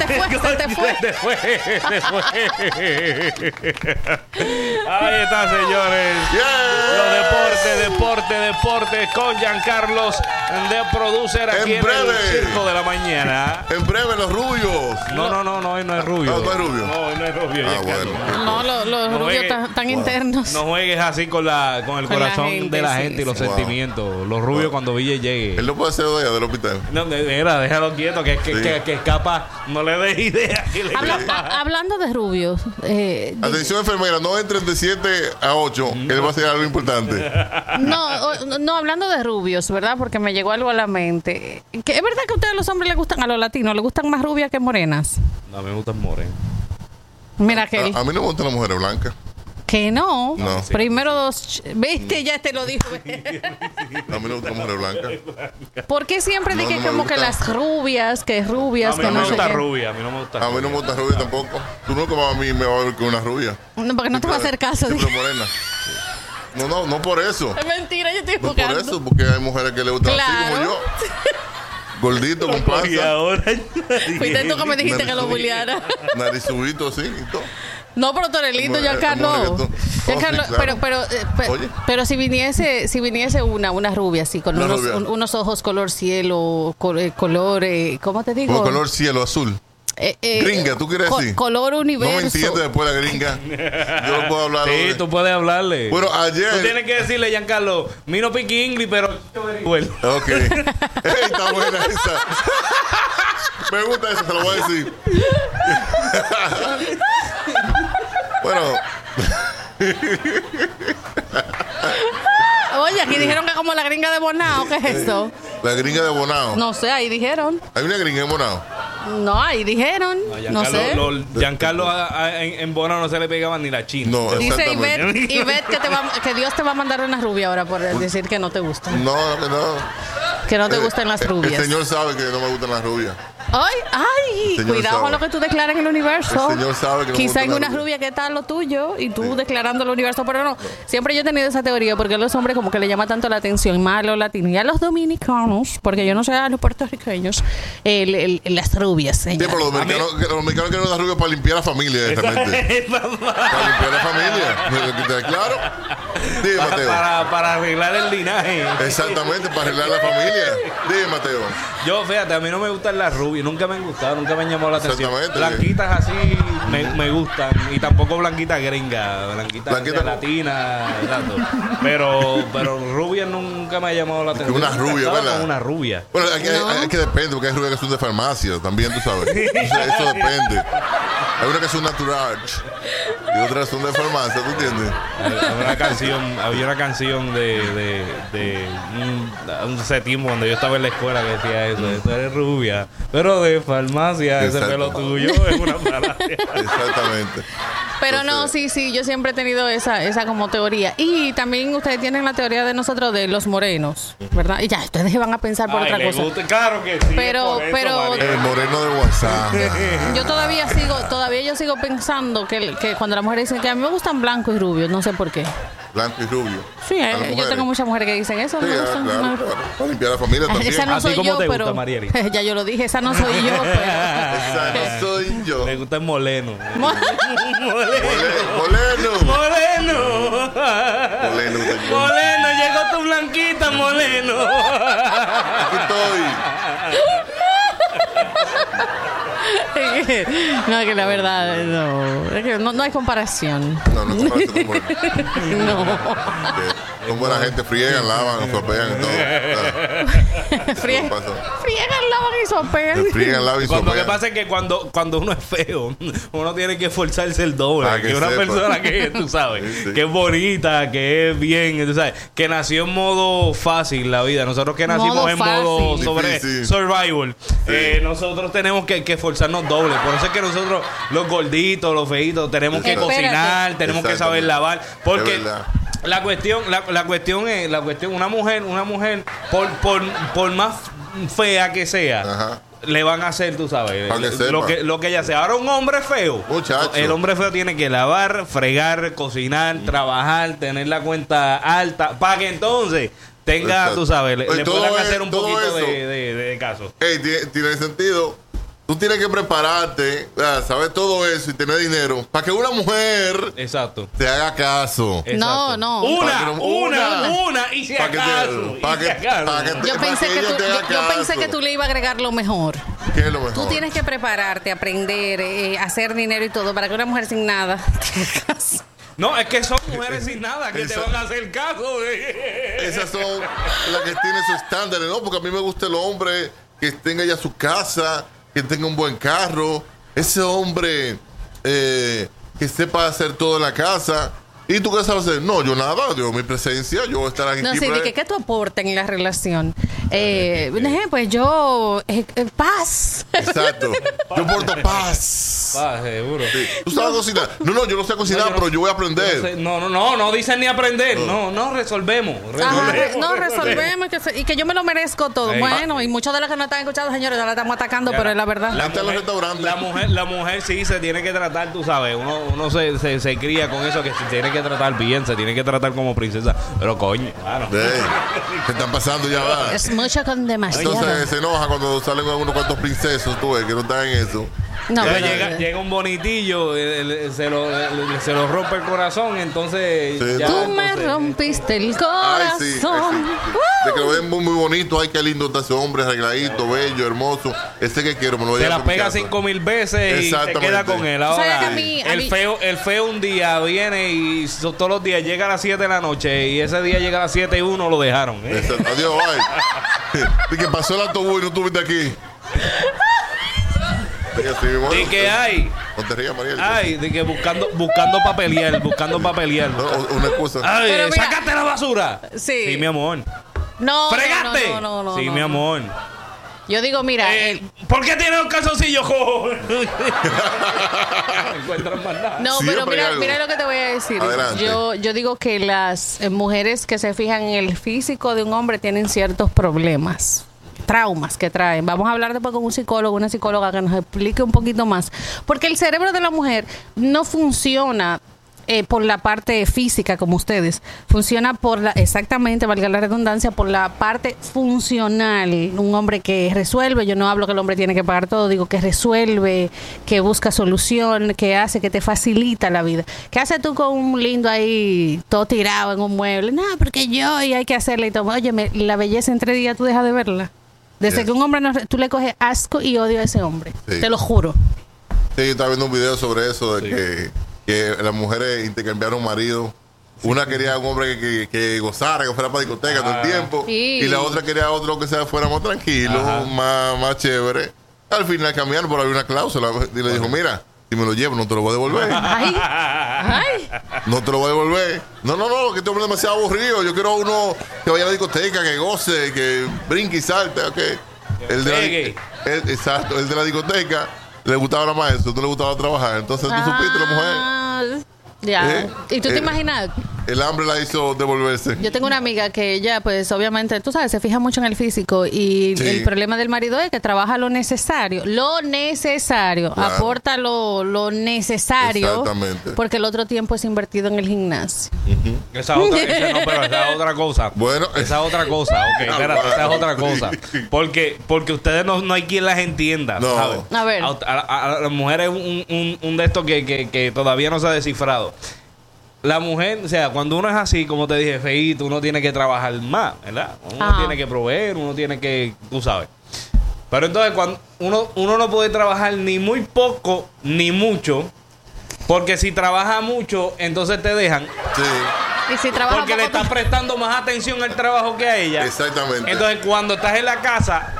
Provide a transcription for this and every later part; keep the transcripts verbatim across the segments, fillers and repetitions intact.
fue, se te fue. Se te fue, se te fue. Ahí está, señores. Yeah. Los deportes, deportes, deportes con Giancarlos de Producer aquí En en, breve. el Circo de la Mañana. En breve, los rubios. No, no, no, no, hoy no es rubio. No, no es rubio. No, hoy no es rubio. Ah, Giancarlo. bueno. No, los, los No rubios juegues- tan, tan internos. No juegues así con la con el Con la corazón gente, de la sí, gente y los sí. Wow. sentimientos. Los rubios Wow. cuando Ville llegue. Él no puede ser de allá del hospital. No, mira, déjalo quieto, que, que, Sí. que, que escapa, no le des idea. Que le Habla- escapa. a- hablando de rubios, eh, Atención, enfermera, no entren de siete a ocho. Él va a hacer algo importante. no, o- no, hablando de rubios, ¿verdad? Porque me llegó algo a la mente. Que ¿es verdad que a ustedes los hombres les gustan, a los latinos, les gustan más rubias que morenas? No, a mí me gustan morenos. Mira que, A, a mí no me gustan las mujeres blancas. que no. No. Primero dos, ch- viste, ya te lo dijo. A mí no me gustan las mujeres blancas. ¿Por qué siempre No, dije no me como que gusta. las rubias, que rubias, A mí que no no me sé gusta qué? rubia, a mí no me gusta A mí no me gusta rubia tampoco. Tú nunca vas a mí me vas a ver con una rubia. No, porque no te va a hacer caso. Siempre dije. morena. No, no, no por eso. Es mentira, yo estoy No por buscando. eso, porque hay mujeres que le gustan así como Claro. yo. Gordito, con Y panza, ahora Fuiste tú que me dijiste que lo bulliara. narizudito así y todo. No, pero Torelito, Como- Giancarlo. como reggaetón. Giancarlo, Oh, sí, claro. pero, pero, eh, pe- Oye. pero si viniese, si viniese una, una rubia así, con Una unos, rubia. un- unos ojos color cielo, col- eh, color, eh, ¿cómo te digo? Como color cielo azul. Eh, eh, Gringa, ¿tú quieres co- decir? Color No me universo. entiendes después la gringa. Yo no puedo hablar. Sí, de- tú puedes hablarle. Bueno, Tú ayer. tienes que decirle, Giancarlo, mi no piqui English, pero bueno. Ok. Ey, está buena esa. Me gusta eso, te lo voy a decir. Bueno, Oye, aquí dijeron que como la gringa de Bonao, ¿qué es eso? la gringa de Bonao. No sé, ahí dijeron. Hay una gringa en Bonao. No, ahí dijeron. No, Giancarlo, sé. lo- Giancarlo a- a- en, en Bono no se le pegaban ni la china. No, Dice exactamente. Ivette, Ivette que, te va- que Dios te va a mandar una rubia ahora por decir que no te gustan. No, que no. Que no te Eh, gustan las eh, rubias. El señor sabe que no me gustan las rubias. Ay, ay, Señor cuidado sabe. con lo que tú declaras en el universo. El señor sabe que no me Quizá gusta en la una rubia. rubia que está lo tuyo y tú declarando el universo, pero no. Siempre yo he tenido esa teoría porque a los hombres como que le llama tanto la atención, más a los latinos y a los dominicanos, porque yo no sé a los puertorriqueños, el- el- las rubias, Sí, señor. pero los dominicanos, que los dominicanos quieren una rubia para limpiar la familia, realmente. Para limpiar la familia. ¿Está claro? Dime, para, Mateo. para, para arreglar el linaje. Exactamente, para arreglar la familia. Dime, Mateo. Yo, fíjate, a mí no me gustan las rubias, nunca me han gustado, nunca me han llamado la atención. Exactamente. Blanquitas así me, me gustan, y tampoco blanquitas gringas, blanquitas Blanquita- de latina, exacto. Pero, pero rubia nunca me ha llamado la atención. una rubia, Estaba ¿verdad? con una rubia. Bueno, hay, que- hay- hay que depende, porque hay rubias que son de farmacia, también, tú sabes. Entonces, eso depende. Hay una que son natural y otras son de farmacia, ¿tú entiendes? Había una canción, había una canción de, de, de un, un setismo cuando yo estaba en la escuela que decía eso, tú eres rubia, pero de farmacia, ese Exacto. pelo tuyo es una falacia. Exactamente. Pero no, sí, sí, yo siempre he tenido esa, esa como teoría. Y también ustedes tienen la teoría de nosotros de los morenos, ¿verdad? Y ya, ustedes van a pensar por Ay, otra le cosa. gusta, claro que sí. Pero- por eso, pero- María. El moreno de WhatsApp. Yo todavía sigo, todavía yo sigo pensando que, que cuando las mujeres dicen que a mí me gustan blancos y rubios, no sé por qué. Blanco y rubio. Sí, A eh, las yo mujeres. tengo muchas mujeres que dicen eso. Sí, me ah, gustan claro, más- claro. Para limpiar la familia Ah, también. esa no ¿A ti soy cómo yo, te gusta, pero Marieli? ya yo lo dije, esa no soy yo, pero Esa no soy yo. Le gusta el moleno. Mo- Mole- Moleno. Moleno. Moleno. señor. Moleno, llegó tu blanquita, Moleno. Aquí estoy. no, que la verdad, no, es que no, no hay comparación. No, no comparaste con Moleno. No. Que Son buena gente, friegan, lavan, sopean y todo. Claro. Frie- Eso pasa. Friegan, lavan y sopean. Friegan, lavan y Cuando lo que sopean. pasa es que cuando, cuando uno es feo, uno tiene que esforzarse el doble. Para que que una sepa. persona que, tú sabes, Sí, sí. que es bonita, que es bien, tú sabes, que nació en modo fácil la vida. Nosotros que nacimos Modo en modo fácil. sobre Difícil. survival, eh, nosotros tenemos que, que esforzarnos doble. Por eso es que nosotros, los gorditos, los feitos, tenemos que Espérate. cocinar, tenemos que saber Exactamente. lavar. Porque Es verdad. la cuestión, la, la cuestión es, la cuestión, una mujer, una mujer, por, por, por más fea que sea, Ajá. le van a hacer, tú sabes, Para que sepa. lo que lo que ella sea. Ahora un hombre feo, Muchacho. el hombre feo tiene que lavar, fregar, cocinar, trabajar, tener la cuenta alta, para que entonces tenga, Exacto. tú sabes, le, Oye, le todo puedan es- hacer un todo poquito eso. de, de, de caso. Ey, tiene, tiene sentido tú tienes que prepararte, ¿verdad? Saber todo eso y tener dinero para que una mujer Exacto. te haga caso. Exacto. No, no. Una, Para que no- una, una. una, y si Para que te- acaso. y para si que- acaso. para que te- Yo para pensé que que, ella tú, te haga yo, yo pensé caso. que tú le ibas a agregar lo mejor. ¿Qué es lo mejor? Tú tienes que prepararte, aprender, eh, hacer dinero y todo para que una mujer sin nada te haga caso. No, es que son mujeres sin nada que te Esa- van a hacer caso. eh. Esas son las que tienen sus estándares, ¿no? Porque a mí me gusta el hombre que tenga ya su casa, que tenga un buen carro. Ese hombre eh, que sepa hacer todo en la casa. ¿Y tú qué sabes hacer? No, yo nada, yo mi presencia, yo voy a estar aquí. No, sí, siempre. de que, ¿qué tú aportas en la relación? Eh, eh, pues yo, eh, eh, paz. Exacto. Yo porto paz. Va, seguro. Sí. ¿Tú sabes cocinar? No, no, yo no sé cocinar, No, yo no- pero yo voy a No, aprender. sé, no, no, no, no dicen ni aprender. No, no, resolvemos. Ajá, resolvemos, no, resolvemos y que, se- y que yo me lo merezco todo. Ey. Bueno, y muchos de los que no están escuchando, señores, ya la estamos atacando, pero es la verdad. La Hasta en los mujer, restaurantes. la mujer, la mujer sí se tiene que tratar, tú sabes, uno, uno se, se, se cría con eso que se tiene que tratar bien, se tiene que tratar como princesa. Pero coño, claro. Ey, ¿qué están pasando ya va? Es mucho con demasiado. Entonces se enoja cuando salen unos cuantos princesos, tú ves, que no están en eso. No, Ya pero- llega, llega un bonitillo, eh, le- se lo, le- se lo rompe el corazón, entonces. Sí, ya, Tú me entonces- rompiste el Ay, sí. corazón. De que lo ven muy, muy bonito. Ay, qué lindo está ese hombre, arregladito, bello, hermoso. Ese que quiero, me lo voy Te a la dar por mi pega casa. cinco mil veces y te Exactamente. queda con él. ¿Sabes Ahora, que a mí- a el, mí- feo, el feo un día viene y so- todos los días llega a las siete de la noche y ese día llega a las siete y uno lo dejaron. ¿eh? Exacto. Adiós, bye. Y que pasó el autobús y no estuviste aquí. Sí, así mismo. Y que hay, No te rías, Mariel. ay, de que buscando, buscando papelier, buscando papelier. No, o- una excusa. Ay, Pero mira- sácate la basura. Sí. Sí, mi amor. No, ¡Fregate! no, no, no, no, sí, no, mi no. amor. Yo digo, mira, Eh, eh, ¿Por qué tienes un calzoncillo cojo? No encuentras más nada. no, Siempre pero hay mira, algo. mira lo que te voy a decir. Adelante. Yo, yo digo que las eh, mujeres que se fijan en el físico de un hombre tienen ciertos problemas, traumas que traen. Vamos a hablar después con un psicólogo, una psicóloga que nos explique un poquito más. Porque el cerebro de la mujer no funciona eh, por la parte física como ustedes. Funciona por la, exactamente, valga la redundancia, por la parte funcional. Un hombre que resuelve, yo no hablo que el hombre tiene que pagar todo, digo que resuelve, que busca solución, que hace, que te facilita la vida. ¿Qué haces tú con un lindo ahí, todo tirado en un mueble? No, porque yo, y hay que hacerle y todo. Oye, me- la belleza en tres días tú dejas de verla. Desde Yes. que un hombre, no, tú le coges asco y odio a ese hombre. Sí. Te lo juro. Sí, yo estaba viendo un video sobre eso, de que, que las mujeres intercambiaron marido. Una quería un hombre que, que, que gozara, que fuera para discoteca todo el tiempo. Sí. Y la otra quería otro que sea fuera más tranquilo, Ajá. más, más chévere. Al final cambiaron, pero había una cláusula. Y le dijo, mira, si me lo llevo, no te lo voy a devolver. Ay, ay. No te lo voy a devolver. No, no, no, que este hombre es demasiado aburrido. Yo quiero uno que vaya a la discoteca, que goce, que brinque y salte. Okay. El de la, Pegue. el- exacto, el de la discoteca le gustaba nada más eso, no le gustaba trabajar. Entonces tú supiste la mujer. Ah, ya. Eh, ¿Y tú te eh. imaginas? El hambre la hizo devolverse. Yo tengo una amiga que ella, pues obviamente, tú sabes, se fija mucho en el físico y Sí. el problema del marido es que trabaja lo necesario, lo necesario, Claro. aporta lo, lo necesario, Exactamente. porque el otro tiempo es invertido en el gimnasio. Esa otra, esa no, pero esa es otra cosa. Bueno, esa es otra cosa. Ok, espérate, esa es otra cosa. Porque, porque ustedes no, no hay quien las entienda. No. ¿sabes? A ver. A, a- a las mujeres un, un, un de estos que, que, que todavía no se ha descifrado. La mujer, o sea, cuando uno es así, como te dije, feíto, uno tiene que trabajar más, ¿verdad? Uno Ajá. tiene que proveer, uno tiene que, tú sabes. Pero entonces, cuando uno, uno no puede trabajar ni muy poco ni mucho, porque si trabaja mucho, entonces te dejan. sí, Y si trabaja Porque le poco, estás prestando más atención al trabajo que a ella. exactamente. Entonces, cuando estás en la casa,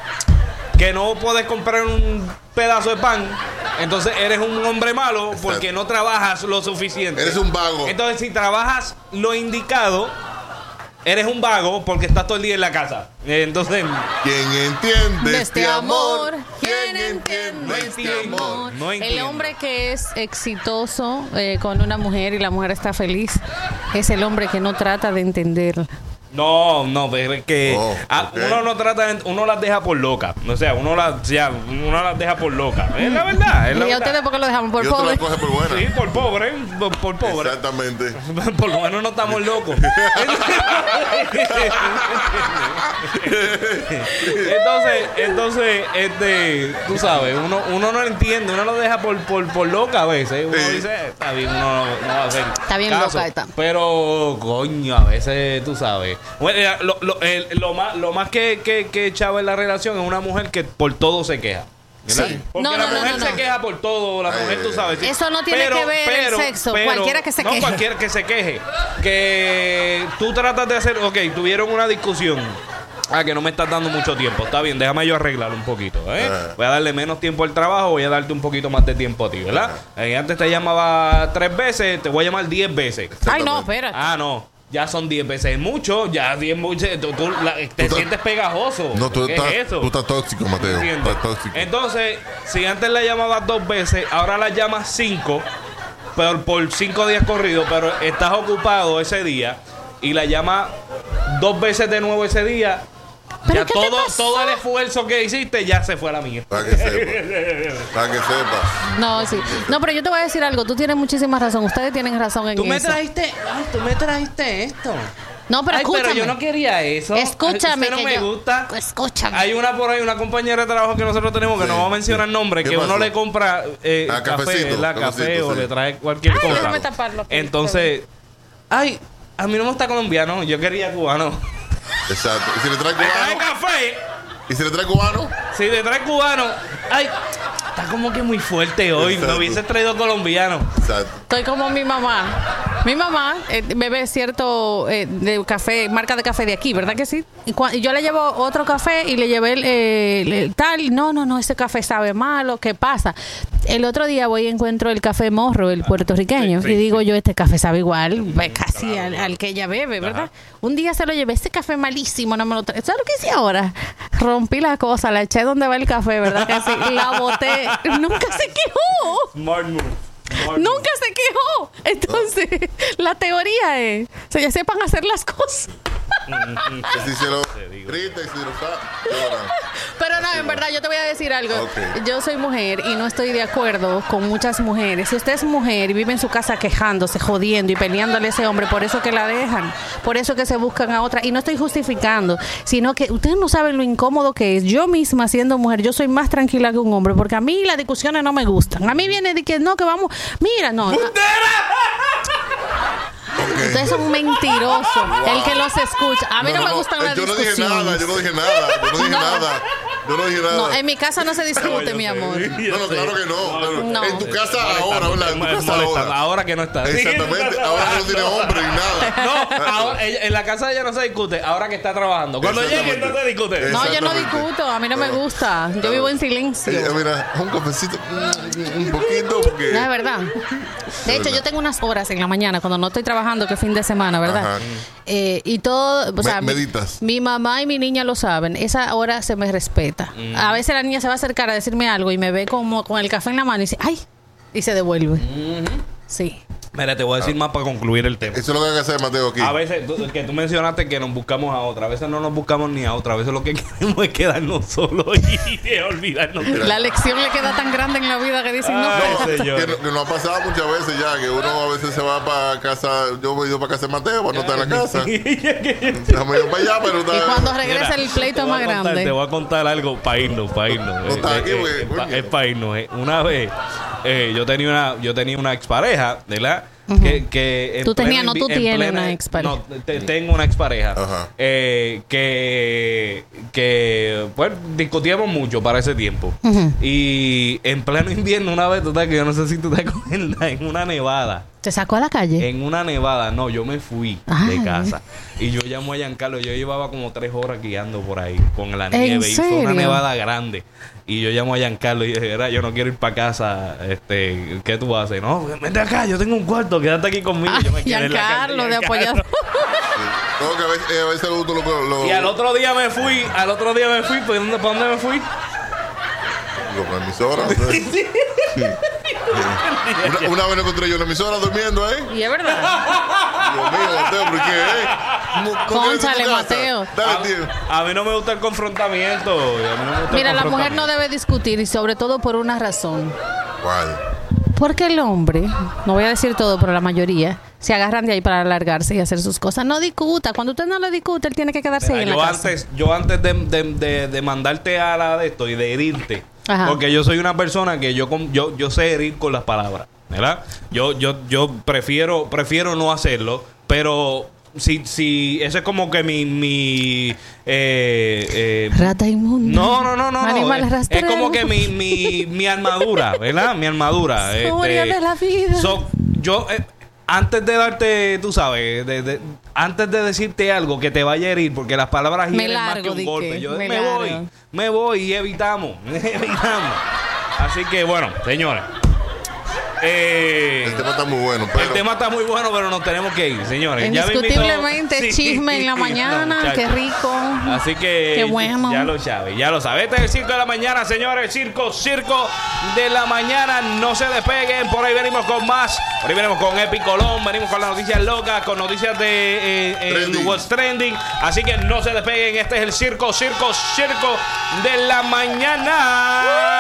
que no puedes comprar un pedazo de pan, entonces eres un hombre malo porque no trabajas lo suficiente. Eres un vago. Entonces, si trabajas lo indicado, eres un vago porque estás todo el día en la casa. Entonces, ¿Quién entiende de este amor, ¿quién entiende No este entiendo, amor? no El entiendo. hombre que es exitoso eh, con una mujer y la mujer está feliz es el hombre que no trata de entenderla. No, no, pero es que Oh, a- okay. uno no trata, de- uno las deja por loca. O sea, uno las, ya, uno las deja por loca. Es la verdad, es la ¿Y a verdad. ustedes por qué lo dejamos? Por Y otro pobre. la coge por buena. Sí, por pobre, por, por pobre. Exactamente. Por lo menos no estamos locos. entonces, entonces, este, tú sabes, uno, uno no entiende, uno lo deja por, por, por loca a veces. Uno Sí. dice, está bien, uno no va a hacer. Está bien caso. loca esta. Pero, coño, a veces, tú sabes. Bueno, mira, lo, lo, el- lo más, lo más que, que, que chava en la relación es una mujer que por todo se queja. ¿verdad? Sí. Porque No, la no, no, mujer no, se no. queja por todo, la mujer, tú sabes. sí. Eso no tiene que ver el sexo, cualquiera que se no, queje. cualquiera que se queje. Que tú tratas de hacer, ok, tuvieron una discusión. Ah, que no me estás dando mucho tiempo. Está bien, déjame yo arreglar un poquito, ¿eh? Ajá. Voy a darle menos tiempo al trabajo, voy a darte un poquito más de tiempo a ti, ¿verdad? Eh, antes te llamaba tres veces, te voy a llamar diez veces. Ay, no, espérate. Ah, no. Ya son diez veces es mucho, ya diez mucho, tú, tú la- te Tú estás- sientes pegajoso. No, tú ¿Qué estás, es eso? tú estás tóxico, Mateo. ¿Entiendes? Estás tóxico. Entonces, si antes la llamabas dos veces, ahora la llamas cinco, pero por cinco días corridos, pero estás ocupado ese día y la llamas dos veces de nuevo ese día, ¿Pero ya qué te todo, pasó? todo el esfuerzo que hiciste ya se fue a la mierda. Para que sepa. Para que sepa. No, sí. No, pero yo te voy a decir algo. Tú tienes muchísima razón. Ustedes tienen razón en Tú me eso. trajiste, ay, tú me trajiste esto. No, pero Ay, escúchame. pero yo no quería eso. Escúchame Usted no que me yo- gusta. Escúchame. Hay una por ahí, una compañera de trabajo que nosotros tenemos que Sí, no vamos a mencionar sí. nombre, ¿Qué que uno pasó? le compra eh, Ah, café, cafecito, ¿verdad? cafecito, Café o sí. le trae cualquier Ay, cosa. déjame taparlo aquí. Entonces, ay, a mí no me gusta colombiano, yo quería cubano. Exacto. ¿Y si le trae ¿Me trae cubano? café? ¿Y si le trae cubano? Si le trae cubano, ay, está como que muy fuerte hoy. Exacto. Me hubiese traído colombiano. Exacto. Estoy como mi mamá. Mi mamá eh, bebe cierto eh, de café, marca de café de aquí, ¿verdad que sí? Y, cua- y yo le llevo otro café y le llevé el, eh, el tal. No, no, no, ese café sabe malo. ¿Qué pasa? El otro día voy y encuentro el café morro, el puertorriqueño, sí, sí, y digo yo, este café sabe igual, ve, casi al, al que ella bebe, ¿verdad? Ajá. Un día se lo llevé, ese café malísimo, no me lo trae. ¿Sabes lo que hice ahora? Rompí la cosa, la eché donde va el café, ¿verdad? Que sí, la boté. Nunca se quejó. Smart move. Smart Nunca se quejó. Entonces, la teoría es, o sea, sepan hacer las cosas. Que si se lo digo. grita y si lo saca, lloran. Pero no, en verdad, yo te voy a decir algo. Ok. Yo soy mujer y no estoy de acuerdo con muchas mujeres. Si usted es mujer y vive en su casa quejándose, jodiendo y peleándole a ese hombre, por eso que la dejan, por eso que se buscan a otra. Y no estoy justificando, sino que ustedes no saben lo incómodo que es. Yo misma, siendo mujer, yo soy más tranquila que un hombre, porque a mí las discusiones no me gustan. A mí viene de que no, que vamos, mira, no. no. Ok. Ustedes son mentirosos. El que los escucha. A mí no, me gustan las Yo no dije nada, discusiones. yo no dije nada. Yo no dije No. nada. Yo no dije nada. No, en mi casa no se discute, mi amor. No, no, claro que no. Pero No. En tu casa ahora, ¿verdad? En tu casa Molestando. ahora. Ahora que no está. Exactamente. Ahora que no tiene hombre y nada. No, ahora, ella- en la casa de ella no se discute, ahora que está trabajando. Cuando llegue Exactamente. entonces discute. Eh, No, yo no Exactamente. discuto. A mí no me gusta. Yo vivo en silencio. Eh, mira, un cafecito, mm, un poquito, porque. No, es verdad. De hecho, yo tengo unas horas en la mañana cuando no estoy trabajando, que es fin de semana, ¿verdad? Ajá. Eh, y todo, o sea, Me- mi- meditas. Mi, mamá y mi niña lo saben. Esa hora se me respeta. A veces la niña se va a acercar a decirme algo y me ve como con el café en la mano y dice, ¡ay! Y se devuelve. Sí. Mira, te voy a decir más para concluir el tema. Eso es lo que hay que hacer, Mateo, aquí. A veces, tú- que tú mencionaste que nos buscamos a otra. A veces no nos buscamos ni a otra. A veces lo que queremos es quedarnos solos y de olvidarnos. de- La lección le queda tan grande en la vida que dicen, no, Ay, espérate. señor. Que, no- que nos ha pasado muchas veces ya, que uno a veces se va para casa. Yo he ido para casa de Mateo, para no estar en la casa. Déjame ir para allá, pero está. Y cuando regresa Mira, el pleito te es voy más a contar- grande. Te voy a contar algo para irnos, para irnos. No está Eh, aquí, eh, porque, eh, pa- coño. es para irnos. eh. Una vez eh, yo tenía una yo tenía una expareja, ¿verdad? que, que en Tú tenías, pleno no, tú invi- en tienes plena- una expareja. No, te- tengo una expareja. Ajá. Eh, que, que, pues, discutíamos mucho para ese tiempo. Ujú. Y en pleno invierno, una vez, tú sabes que yo no sé si tú te acuerdas, en una nevada. ¿Te sacó a la calle? En una nevada, no, yo me fui Ay. de casa. Y yo llamo a Giancarlo. Yo llevaba como tres horas guiando por ahí con la ¿En nieve. Y fue una serio? nevada grande. Y yo llamo a Giancarlo y dije, "Mira, yo no quiero ir para casa. Este, ¿qué tú haces? No, vente acá, yo tengo un cuarto, quédate aquí conmigo. Ah, Yo me quedé en la casa Giancarlo, de Giancarlo. apoyador. No, que a veces, eh, a veces lo, lo, lo, Y al otro día me fui, al otro día me fui, ¿para dónde, para dónde me fui? lo- la emisora. o sea. Sí. Una, una vez lo encontré yo en la emisora durmiendo, ¿eh? Y es verdad. Dios mío, Mateo, ¿por qué? Eh? No- no Cónchale, quieres en tu casa. Mateo. Dale, tío. A, a mí no me gusta el confrontamiento. A mí no me gusta Mira, el la mujer no confrontamiento. debe discutir y sobre todo por una razón. ¿Cuál? Porque el hombre, no voy a decir todo, pero la mayoría, se agarran de ahí para alargarse y hacer sus cosas. No discuta. Cuando usted no le discute, él tiene que quedarse Mira, ahí en yo la casa. antes, yo antes de, de, de, de mandarte a la de esto y de herirte, Ajá. porque yo soy una persona que yo con- yo, yo sé herir con las palabras, ¿verdad? Yo, yo, yo prefiero, prefiero no hacerlo, pero si, si eso es como que mi, mi eh, eh, Rata inmunda. no, no, no, no, no. Animal Es, es rastrero. como que mi, mi, mi armadura, ¿verdad? Mi armadura. Historia de la vida. So, yo, eh, antes de darte, tú sabes, de- de- antes de decirte algo que te vaya a herir, porque las palabras Me hieren más que largo, un di golpe. que, Yo me me, voy, largo. me voy y evitamos, evitamos. Así que, bueno, señores. Eh, El tema está muy bueno, pero... el tema está muy bueno, pero nos tenemos que ir, señores. Ya Indiscutiblemente, mismito- Sí. chisme en la No, mañana. muchachos. Qué rico. Así que Qué bueno. ya lo sabes, ya lo sabes. Este es el Circo de la Mañana, señores. Circo, Circo de la Mañana. No se despeguen. Por ahí venimos con más. Por ahí venimos con Epi Colón. Venimos con las noticias locas, con noticias de eh, eh, Trending. What's Trending. Así que no se despeguen. Este es el Circo, Circo, Circo de la Mañana.